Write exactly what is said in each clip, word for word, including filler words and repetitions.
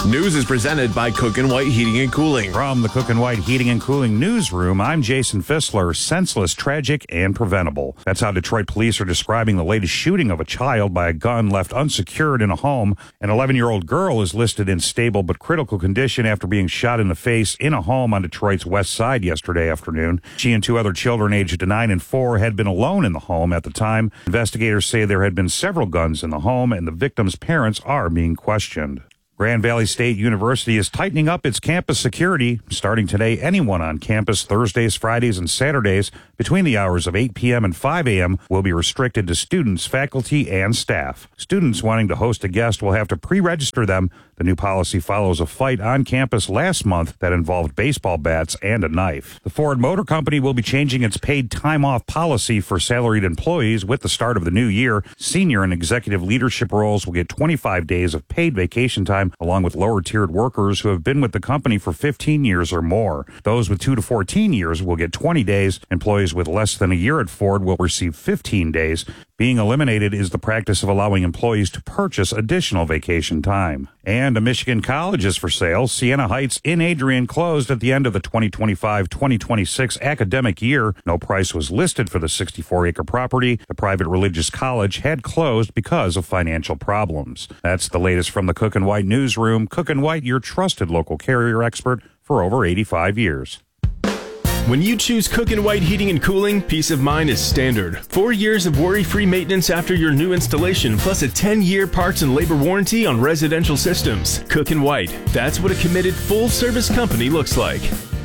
News is presented by Cook and White Heating and Cooling. From the Cook and White Heating and Cooling newsroom, I'm Jason Fissler. Senseless, tragic, and preventable. That's how Detroit police are describing the latest shooting of a child by a gun left unsecured in a home. An eleven-year-old girl is listed in stable but critical condition after being shot in the face in a home on Detroit's west side yesterday afternoon. She and two other children aged nine and four had been alone in the home at the time. Investigators say there had been several guns in the home, and the victim's parents are being questioned. Grand Valley State University is tightening up its campus security. Starting today, anyone on campus Thursdays, Fridays, and Saturdays between the hours of eight p.m. and five a.m. will be restricted to students, faculty, and staff. Students wanting to host a guest will have to pre-register them. The new policy follows a fight on campus last month that involved baseball bats and a knife. The Ford Motor Company will be changing its paid time off policy for salaried employees with the start of the new year. Senior and executive leadership roles will get twenty-five days of paid vacation time, along with lower-tiered workers who have been with the company for fifteen years or more. Those with two to fourteen years will get twenty days. Employees with less than a year at Ford will receive fifteen days. Being eliminated is the practice of allowing employees to purchase additional vacation time. And a Michigan college is for sale. Siena Heights in Adrian closed at the end of the twenty twenty-five twenty twenty-six academic year. No price was listed for the sixty-four acre property. The private religious college had closed because of financial problems. That's the latest from the Cook and White newsroom. Cook and White, your trusted local carrier expert for over eighty-five years. When you choose Cook and White Heating and Cooling, peace of mind is standard. Four years of worry-free maintenance after your new installation, plus a ten-year parts and labor warranty on residential systems. Cook and White, that's what a committed full-service company looks like.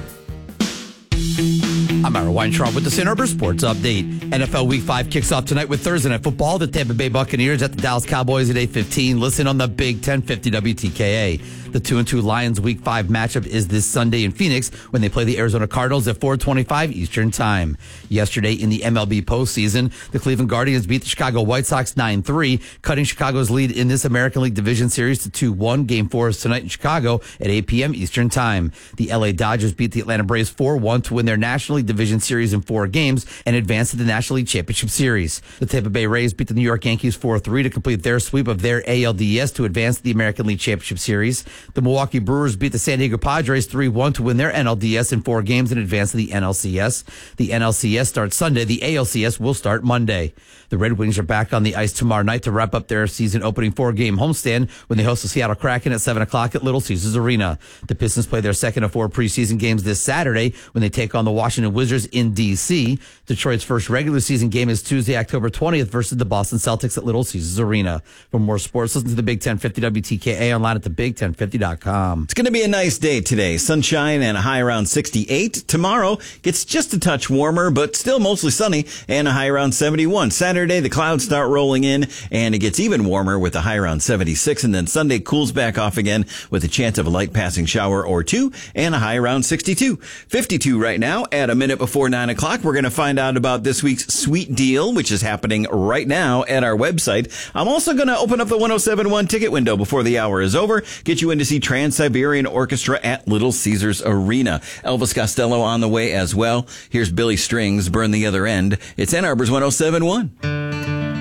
I'm Ira Weintraub with the Saint Arbor Sports Update. N F L Week five kicks off tonight with Thursday Night Football. The Tampa Bay Buccaneers at the Dallas Cowboys at eight fifteen. Listen on the Big ten fifty W T K A. The two and two Lions Week five matchup is this Sunday in Phoenix when they play the Arizona Cardinals at four twenty-five Eastern Time. Yesterday in the M L B postseason, the Cleveland Guardians beat the Chicago White Sox nine three, cutting Chicago's lead in this American League Division Series to two one. Game four is tonight in Chicago at eight p.m. Eastern Time. The L A Dodgers beat the Atlanta Braves four one to win their National League Division Series in four games and advance to the National League Championship Series. The Tampa Bay Rays beat the New York Yankees four three to complete their sweep of their A L D S to advance to the American League Championship Series. The Milwaukee Brewers beat the San Diego Padres three one to win their N L D S in four games and advance to the N L C S. The N L C S starts Sunday. The A L C S will start Monday. The Red Wings are back on the ice tomorrow night to wrap up their season-opening four-game homestand when they host the Seattle Kraken at seven o'clock at Little Caesars Arena. The Pistons play their second of four preseason games this Saturday when they take on the Washington Wizards in D C Detroit's first regular season game is Tuesday, October twentieth versus the Boston Celtics at Little Caesars Arena. For more sports, listen to the Big ten fifty W T K A online at the big ten fifty dot com. It's going to be a nice day today. Sunshine and a high around sixty-eight. Tomorrow gets just a touch warmer, but still mostly sunny and a high around seventy-one. Saturday, the clouds start rolling in and it gets even warmer with a high around seventy-six. And then Sunday cools back off again with a chance of a light passing shower or two and a high around sixty-two. fifty-two right now at a minute before nine o'clock. We're going to find out about this week's sweet deal, which is happening right now at our website. I'm also going to open up the one oh seven point one ticket window before the hour is over. Get you in to see Trans-Siberian Orchestra at Little Caesars Arena. Elvis Costello on the way as well. Here's Billy Strings, Burn the Other End. It's Ann Arbor's one oh seven point one.